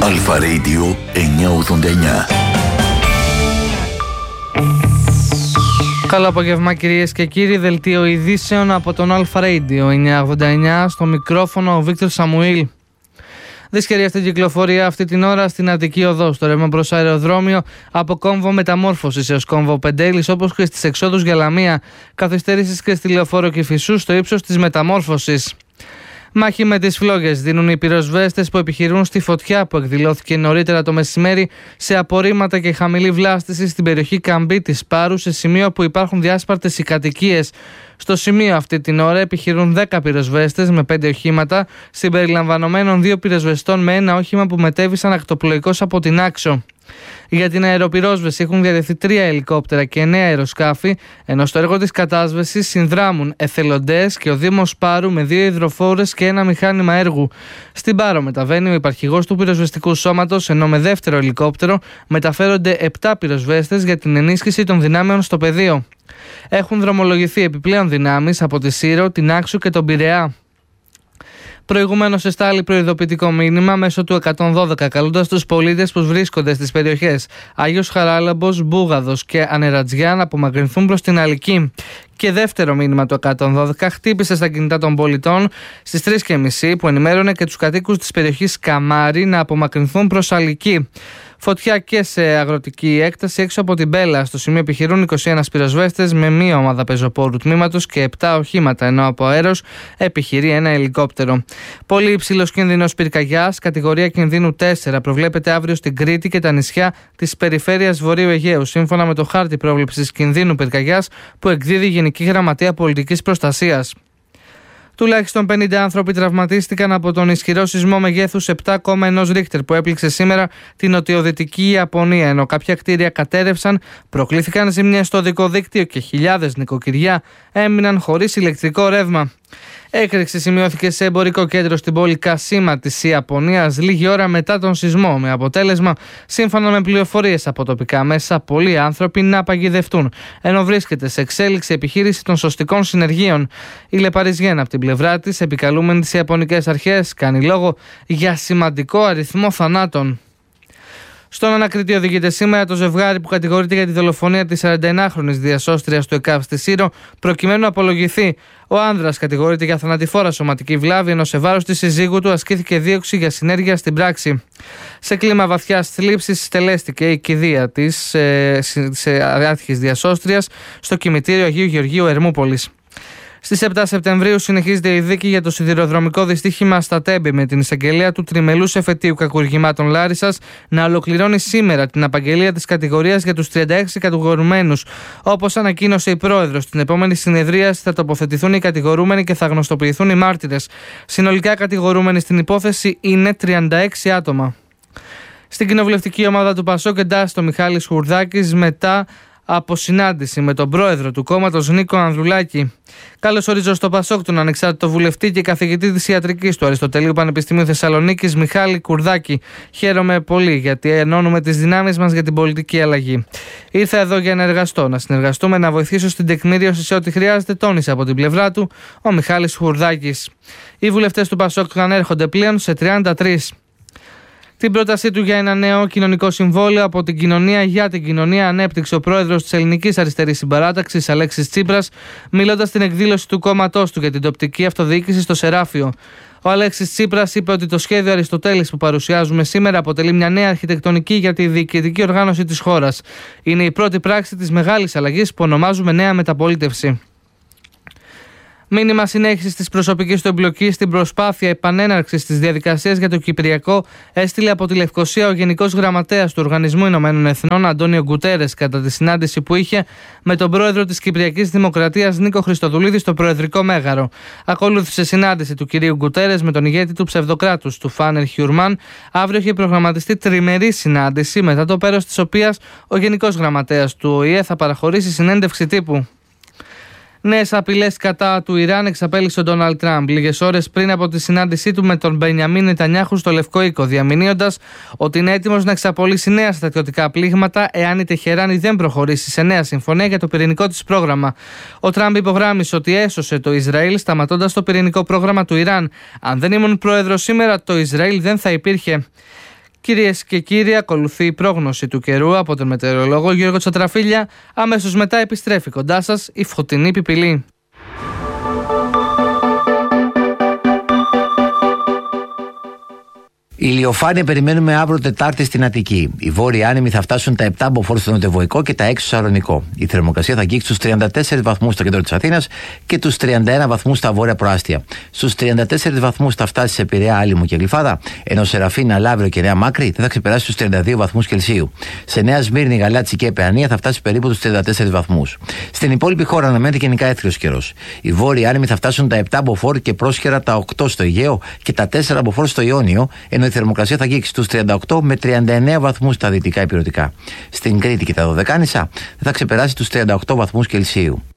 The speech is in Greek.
Αλφα Radio 989. Καλό απόγευμα κυρίες και κύριοι, δελτίο ειδήσεων από τον Αλφα Radio 989, στο μικρόφωνο ο Βίκτορ Σαμουήλ. Δυσκερία στην κυκλοφορία αυτή την ώρα στην Αττική Οδό, στο ρεύμα προς αεροδρόμιο, από κόμβο Μεταμόρφωσης έως κόμβο Πεντέλης, όπως και στις εξόδους για Λαμία, καθυστέρησης και στη Λεωφόρο Κηφισού στο ύψος της Μεταμόρφωσης. Μάχη με τις φλόγες δίνουν οι πυροσβέστες που επιχειρούν στη φωτιά που εκδηλώθηκε νωρίτερα το μεσημέρι σε απορρίμματα και χαμηλή βλάστηση στην περιοχή Καμπή της Πάρου, σε σημείο που υπάρχουν διάσπαρτες οι κατοικίες. Στο σημείο αυτή την ώρα επιχειρούν 10 πυροσβέστες με 5 οχήματα, συμπεριλαμβανομένων 2 πυροσβεστών με ένα όχημα που μετέβησαν ακτοπλοϊκώς από την Άξο. Για την αεροπυρόσβεση έχουν διατεθεί 3 ελικόπτερα και 9 αεροσκάφη, ενώ στο έργο της κατάσβεσης συνδράμουν εθελοντές και ο Δήμος Πάρου με 2 υδροφόρες και 1 μηχάνημα έργου. Στην Πάρο μεταβαίνει ο υπαρχηγός του πυροσβεστικού σώματος, ενώ με δεύτερο ελικόπτερο μεταφέρονται 7 πυροσβέστες για την ενίσχυση των δυνάμεων στο πεδίο. Έχουν δρομολογηθεί επιπλέον δυνάμεις από τη Σύρο, την Άξο και τον Πειραιά. Προηγουμένως εστάλει προειδοποιητικό μήνυμα μέσω του 112, καλούντας τους πολίτες που βρίσκονται στις περιοχές Άγιος Χαράλαμπος, Μπούγαδος και Ανερατζιά να απομακρυνθούν προς την Αλική. Και δεύτερο μήνυμα του 112 χτύπησε στα κινητά των πολιτών στις 3:30 που ενημέρωνε και τους κατοίκους της περιοχής Καμάρι να απομακρυνθούν προς Αλική. Φωτιά και σε αγροτική έκταση έξω από την Μπέλα. Στο σημείο επιχειρούν 21 πυροσβέστες με μία ομάδα πεζοπόρου τμήματος και 7 οχήματα, ενώ από αέρος επιχειρεί ένα ελικόπτερο. Πολύ υψηλός κίνδυνος πυρκαγιάς, κατηγορία κινδύνου 4, προβλέπεται αύριο στην Κρήτη και τα νησιά της περιφέρειας Βορείου Αιγαίου, σύμφωνα με το χάρτη πρόβλεψης κινδύνου πυρκαγιάς που εκδίδει η Γενική Γραμματεία Πολιτικής Προστασίας. Τουλάχιστον 50 άνθρωποι τραυματίστηκαν από τον ισχυρό σεισμό μεγέθους 7,1 Ρίχτερ που έπληξε σήμερα την νοτιοδυτική Ιαπωνία, ενώ κάποια κτίρια κατέρρευσαν, προκλήθηκαν ζημιές στο οδικό δίκτυο και χιλιάδες νοικοκυριά έμειναν χωρίς ηλεκτρικό ρεύμα. Έκρηξη σημειώθηκε σε εμπορικό κέντρο στην πόλη Κασίμα της Ιαπωνίας λίγη ώρα μετά τον σεισμό, με αποτέλεσμα, σύμφωνα με πληροφορίες από τοπικά μέσα, πολλοί άνθρωποι να παγιδευτούν, ενώ βρίσκεται σε εξέλιξη επιχείρηση των σωστικών συνεργείων. Η Λεπαριζιέν, από την πλευρά της, επικαλούμενη τις Ιαπωνικές αρχές, κάνει λόγο για σημαντικό αριθμό θανάτων. Στον ανακριτή οδηγείται σήμερα το ζευγάρι που κατηγορείται για τη δολοφονία της 41χρονης διασώστριας του ΕΚΑΒ στη Σύρο, προκειμένου να απολογηθεί. Ο άνδρας κατηγορείται για θανατηφόρα σωματική βλάβη, ενώ σε βάρος της συζύγου του ασκήθηκε δίωξη για συνέργεια στην πράξη. Σε κλίμα βαθιάς θλίψης στελέστηκε η κηδεία της άτυχης διασώστριας στο κημητήριο Αγίου Γεωργίου Ερμούπολης. Στις 7 Σεπτεμβρίου συνεχίζεται η δίκη για το σιδηροδρομικό δυστύχημα στα Τέμπη, με την εισαγγελία του τριμελούς εφετείου κακουργημάτων Λάρισσας να ολοκληρώνει σήμερα την απαγγελία της κατηγορίας για τους 36 κατηγορουμένους. Όπως ανακοίνωσε η πρόεδρος, στην επόμενη συνεδρίαση θα τοποθετηθούν οι κατηγορούμενοι και θα γνωστοποιηθούν οι μάρτυρες. Συνολικά κατηγορούμενοι στην υπόθεση είναι 36 άτομα. Στην κοινοβουλευτική ομάδα του ΠΑΣΟΚ εντάσσεται ο Μιχάλης Χουρδάκης μετά από συνάντηση με τον πρόεδρο του κόμματος Νίκο Ανδρουλάκη. Καλώς ορίζω στο ΠΑΣΟΚ τον ανεξάρτητο βουλευτή και καθηγητή της ιατρικής του Αριστοτελείου Πανεπιστημίου Θεσσαλονίκης, Μιχάλη Κουρδάκη. Χαίρομαι πολύ γιατί ενώνουμε τις δυνάμεις μας για την πολιτική αλλαγή. Ήρθα εδώ για να εργαστώ, να συνεργαστούμε, να βοηθήσω στην τεκμήριωση σε ό,τι χρειάζεται, τόνισε από την πλευρά του ο Μιχάλης Κουρδάκης. Οι βουλευτές του ΠΑΣΟΚ ανέρχονται πλέον σε 33. Την πρότασή του για ένα νέο κοινωνικό συμβόλαιο από την κοινωνία για την κοινωνία ανέπτυξε ο πρόεδρος της Ελληνικής Αριστερής Συμπαράταξης, Αλέξης Τσίπρας, μιλώντας στην εκδήλωση του κόμματός του για την τοπική αυτοδιοίκηση στο Σεράφιο. Ο Αλέξης Τσίπρας είπε ότι το σχέδιο Αριστοτέλης που παρουσιάζουμε σήμερα αποτελεί μια νέα αρχιτεκτονική για τη διοικητική οργάνωση της χώρας. Είναι η πρώτη πράξη της μεγάλης αλλαγής που ονομάζουμε νέα μεταπολίτευση. Μήνυμα συνέχισης της προσωπικής του εμπλοκής στην προσπάθεια επανέναρξης της διαδικασίας για το Κυπριακό έστειλε από τη Λευκοσία ο Γενικός Γραμματέας του Οργανισμού Ηνωμένων Εθνών, Αντώνιο Γκουτέρες, κατά τη συνάντηση που είχε με τον πρόεδρο της Κυπριακής Δημοκρατίας, Νίκο Χριστοδουλίδη, στο Προεδρικό Μέγαρο. Ακολούθησε συνάντηση του κυρίου Γκουτέρες με τον ηγέτη του ψευδοκράτους, του Φάνερ Χιουρμάν. Αύριο έχει προγραμματιστεί τριμερή συνάντηση, μετά το πέρας της οποίας ο Γενικός Γραμματέας του ΟΗΕ θα παραχωρήσει συνέντευξη τύπου. Νέες απειλές κατά του Ιράν εξαπέλυσε ο Ντόναλντ Τραμπ λίγες ώρες πριν από τη συνάντησή του με τον Μπενιαμίν Νετανιάχου στο Λευκό Οίκο, διαμηνύοντας ότι είναι έτοιμος να εξαπολύσει νέα στρατιωτικά πλήγματα εάν η Τεχεράνη δεν προχωρήσει σε νέα συμφωνία για το πυρηνικό της πρόγραμμα. Ο Τραμπ υπογράμμισε ότι έσωσε το Ισραήλ σταματώντας το πυρηνικό πρόγραμμα του Ιράν. Αν δεν ήμουν πρόεδρος σήμερα, το Ισραήλ δεν θα υπήρχε. Κυρίες και κύριοι, ακολουθεί η πρόγνωση του καιρού από τον μετεωρολόγο Γιώργο Τσατραφίλια. Αμέσως μετά επιστρέφει κοντά σας η Φωτεινή Πιπηλή. Η ηλιοφάνεια περιμένουμε αύριο Τετάρτη στην Αττική. Οι βόρειοι άνεμοι θα φτάσουν τα 7 μποφόρ στο νοτιοβοϊκό και τα 6 στο Σαλονικό. Η θερμοκρασία θα αγγίξει στους 34 βαθμούς στο κέντρο της Αθήνας και τους 31 βαθμούς στα βόρεια προάστια. Στους 34 βαθμούς θα φτάσει σε Πειραιά, Άλυμο και Γλυφάδα, ενώ σε Ραφίνα, Λαύριο και Νέα Μάκρη δεν θα ξεπεράσει τους 32 βαθμούς Κελσίου. Σε Νέα Σμύρνη, Γαλάτσι και Παιανία θα φτάσει περίπου τους 34 βαθμούς. Στην υπόλοιπη χώρα αναμένεται γενικά έθριος καιρός. Οι βόρειοι άνεμοι θα φτάσουν τα 7 μποφόρ και πρόσχερα τα 8 στο Αιγαίο και τα 4 μποφόρ στο Ιόνιο, ενώ η θερμοκρασία θα αγγίξει στους 38 με 39 βαθμούς στα δυτικά ηπειρωτικά. Στην Κρήτη και τα Δωδεκάνησα δεν θα ξεπεράσει τους 38 βαθμούς Κελσίου.